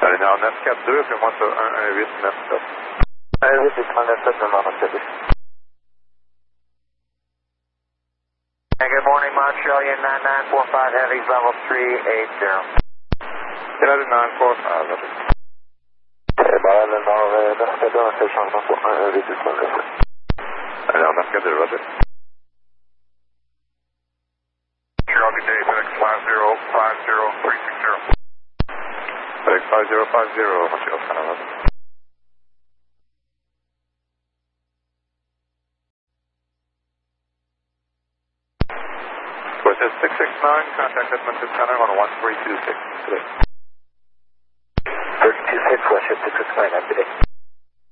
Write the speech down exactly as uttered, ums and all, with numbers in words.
Allez, now, Nascat deux, fais-moi ça, un un huit neuf sept. un huit huit neuf sept, demande en service. Good morning, Montreal, nine nine four five Heavies, level three eight zero. United nine four five, roger. Eh bien, le nord, Nascat deux, on fait le changement pour un huit huit neuf sept. Allez, now, Nascat deux, roger. Montreal, good day, FedEx five zero five zero three six zero. FedEx five zero five zero, Montreal, Canada. Swiss six six nine, contact Edmonton Center on one three two six today. three two six, West six six nine, today.